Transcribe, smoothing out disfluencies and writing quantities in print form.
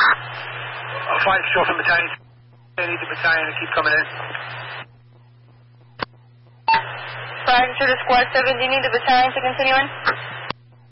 Flight control from battalion. I need the battalion to keep coming in. Flight control to squad 7, do you need the battalion to continue in?